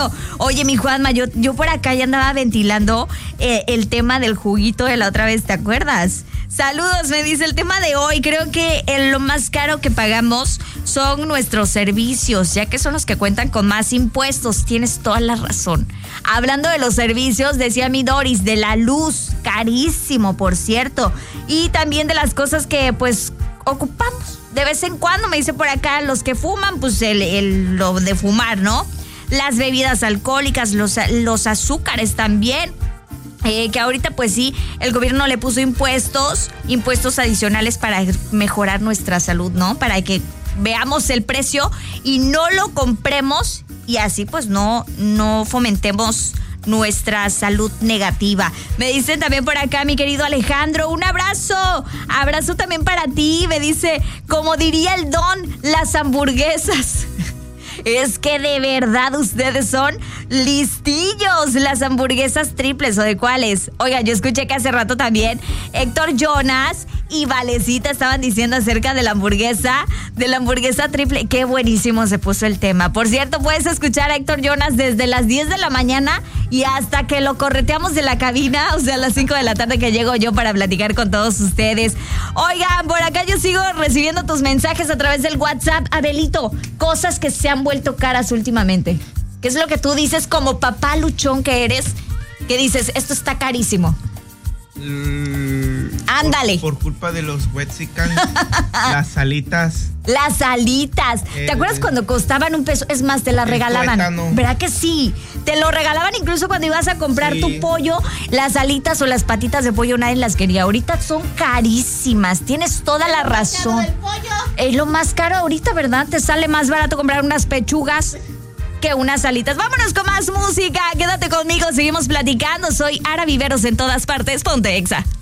Oye, mi Juanma, yo por acá ya andaba ventilando el tema del juguito de la otra vez, ¿te acuerdas? Saludos, me dice el tema de hoy. Creo que lo más caro que pagamos son nuestros servicios, ya que son los que cuentan con más impuestos. Tienes toda la razón. Hablando de los servicios, decía mi Doris, de la luz, carísimo, por cierto. Y también de las cosas que, pues, ocupamos de vez en cuando. Me dice por acá, los que fuman, pues lo de fumar, ¿no? Las bebidas alcohólicas, los azúcares también. Que ahorita pues sí, el gobierno le puso impuestos adicionales para mejorar nuestra salud, ¿no? Para que veamos el precio y no lo compremos y así pues no fomentemos nuestra salud negativa. Me dicen también por acá, mi querido Alejandro, un abrazo también para ti. Me dice, como diría el Don, las hamburguesas. Es que de verdad ustedes son listillos. Las hamburguesas triples, ¿o de cuáles? Oiga, yo escuché que hace rato también Héctor Jonas y Valecita estaban diciendo acerca de la hamburguesa triple. Qué buenísimo se puso el tema. Por cierto, puedes escuchar a Héctor Jonas desde las 10 de la mañana y hasta que lo correteamos de la cabina, o sea, a las 5 de la tarde que llego yo para platicar con todos ustedes. Oigan, por acá yo sigo recibiendo tus mensajes a través del WhatsApp. Abelito, cosas que se han vuelto caras últimamente. ¿Qué es lo que tú dices como papá luchón que eres? Que dices, esto está carísimo. Ándale. Por culpa de los Wetsicans, las alitas. Las alitas. ¿Te acuerdas cuando costaban $1? Es más, te las regalaban. Tuétano. ¿Verdad que sí? Te lo regalaban incluso cuando ibas a comprar tu pollo. Las alitas o las patitas de pollo nadie las quería. Ahorita son carísimas. Tienes toda la razón. Es lo más caro ahorita, ¿verdad? Te sale más barato comprar unas pechugas que unas alitas. Vámonos con más música. Quédate conmigo, seguimos platicando. Soy Ara Viveros en todas partes. Ponte Exa.